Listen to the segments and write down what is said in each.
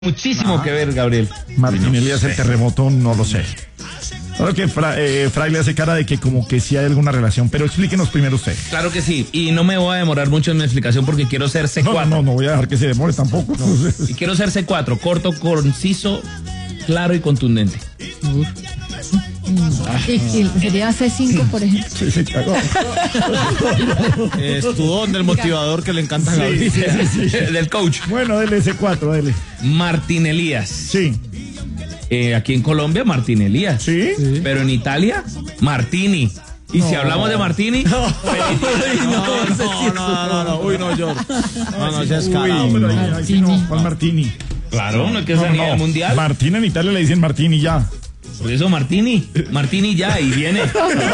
Muchísimo que ver, Gabriel. Martín Elías, el terremoto, no lo sé. Ahora que Fraile hace cara de que como que sí hay alguna relación, pero explíquenos primero usted. Claro que sí, y no me voy a demorar mucho en mi explicación porque quiero ser C4. No voy a dejar que se demore tampoco. Y quiero ser C4, corto, conciso, claro y contundente. Y sería C5, por ejemplo. Sí, claro. Es tu don del motivador que le encanta a Gabriel. Sí. Del coach. Bueno, dele C4, dele. Martín Elías. Sí. Aquí en Colombia, Martín Elías. ¿Sí? Pero en Italia, Martini. Y si hablamos de Martini, No. Uy, no, George. No, ya es cara. Pero ahí sí no, ¿cuál Martini? claro, no es que sea a nivel mundial. Martín en Italia le dicen Martini ya. Por eso Martini ya, y viene.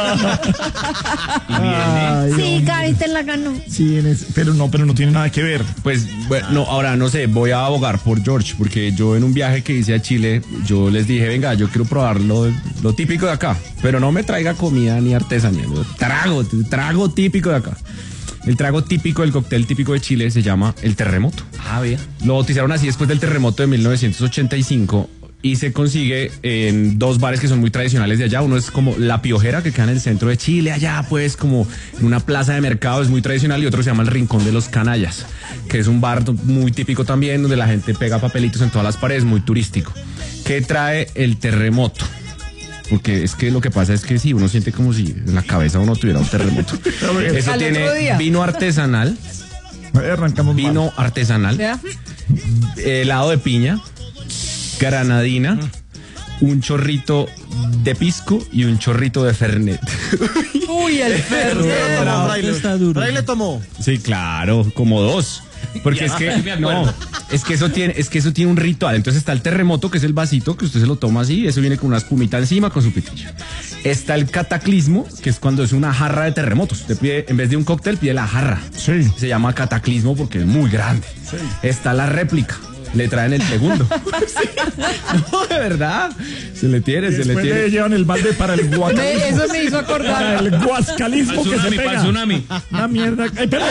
Ay, Sí, Gaby te la ganó. sí, pero no tiene nada que ver. Pues bueno, no, ahora no sé, voy a abogar por George, porque yo en un viaje que hice a Chile, yo les dije, venga, yo quiero probar lo típico de acá, pero no me traiga comida ni artesanía, trago típico de acá. El trago típico, el cóctel típico de Chile se llama el terremoto. Ah, vea. Lo bautizaron así después del terremoto de 1985 y se consigue en dos bares que son muy tradicionales de allá. Uno es como La Piojera, que queda en el centro de Chile, allá pues como en una plaza de mercado, es muy tradicional, y otro se llama El Rincón de los Canallas, que es un bar muy típico también, donde la gente pega papelitos en todas las paredes, muy turístico. ¿Qué trae el terremoto? Porque es que lo que pasa es que sí, uno siente como si en la cabeza uno tuviera un terremoto. Eso Al tiene otro día. vino artesanal, Arrancamos mal. vino artesanal, ¿Vea? helado de piña, granadina, un chorrito de pisco y un chorrito de fernet. Uy, el perro. Fraile tomó. Sí, claro, como dos. Porque es que me acuerdo. no, es que eso tiene un ritual. Entonces está el terremoto, que es el vasito que usted se lo toma así, eso viene con una espumita encima con su pitillo. Está el cataclismo, que es cuando es una jarra de terremotos. Usted pide, en vez de un cóctel, pide la jarra. Sí. Se llama cataclismo porque es muy grande. Sí. Está la réplica. Le traen el segundo. Sí. No, de verdad. Después le llevan el balde para el guacalismo. Eso me hizo Para acordar. el guascalismo que se Para pega. tsunami. Una mierda. Ay, perdón.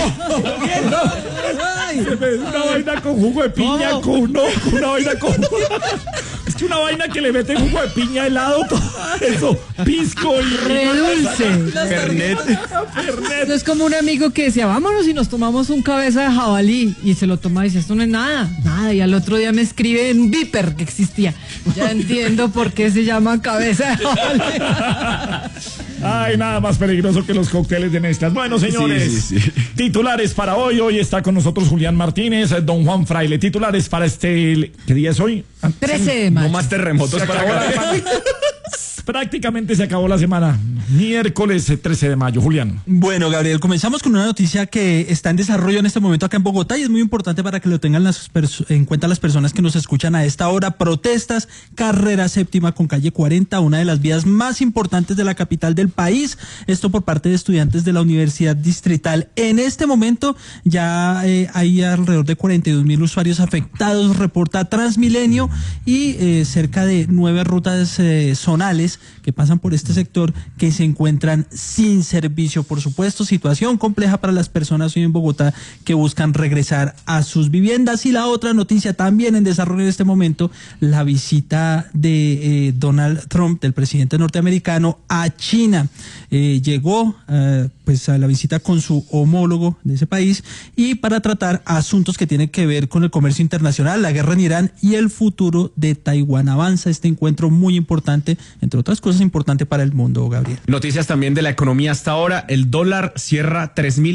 Una vaina con jugo de piña, con una vaina con... Es que una vaina que le mete jugo de piña, helado, todo eso, pisco y... Redulce. Fernet. No es como un amigo que decía, vámonos y nos tomamos un cabeza de jabalí. Y se lo toma y dice, esto no es nada. Y al otro día me escribe en Viper que existía. Ya entiendo por qué se llama cabeza de jabalí. Ay, nada más peligroso que los cócteles de mezclas. Bueno, señores, Sí. titulares para hoy. Hoy está con nosotros Julián Martínez, don Juan Fraile. Titulares para ¿qué día es hoy? 13 de No mayo. más terremotos Se para acabó acá. la semana. Prácticamente se acabó la semana. Miércoles 13 de mayo. Julián. Bueno, Gabriel, comenzamos con una noticia que está en desarrollo en este momento acá en Bogotá y es muy importante para que lo tengan en cuenta las personas que nos escuchan a esta hora. Protestas, carrera séptima con calle 40, una de las vías más importantes de la capital del país. Esto por parte de estudiantes de la Universidad Distrital. En este momento ya hay alrededor de 42.000 usuarios afectados, reporta Transmilenio, y cerca de 9 rutas zonales que pasan por este sector que se encuentran sin servicio. Por supuesto, situación compleja para las personas hoy en Bogotá que buscan regresar a sus viviendas. Y la otra noticia también en desarrollo en este momento, la visita de Donald Trump, del presidente norteamericano, a China. Llegó pues a la visita con su homólogo de ese país y para tratar asuntos que tienen que ver con el comercio internacional, la guerra en Irán y el futuro de Taiwán. Avanza este encuentro muy importante, entre otras cosas importante para el mundo, Gabriel. Noticias también de la economía hasta ahora. El dólar cierra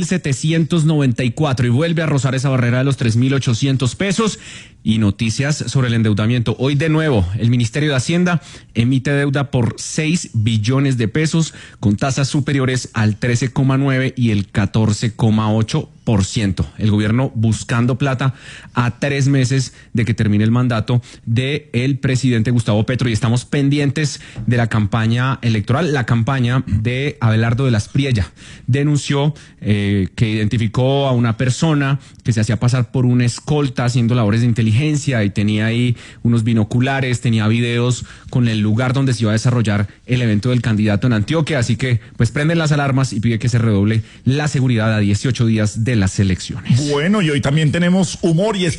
3.794 y vuelve a rozar esa barrera de los 3.800 pesos. Y noticias sobre el endeudamiento. Hoy de nuevo, el Ministerio de Hacienda emite deuda por 6 billones de pesos con tasas superiores al 13,9 y el 14,8%. El gobierno buscando plata a 3 meses de que termine el mandato del presidente Gustavo Petro, y estamos pendientes de la campaña electoral. La campaña de Abelardo de las Priella denunció que identificó a una persona que se hacía pasar por una escolta haciendo labores de inteligencia y tenía ahí unos binoculares, tenía videos con el lugar donde se iba a desarrollar el evento del candidato en Antioquia. Así que pues prenden las alarmas y pide que se redoble la seguridad a 18 días de las elecciones. Bueno, y hoy también tenemos humor y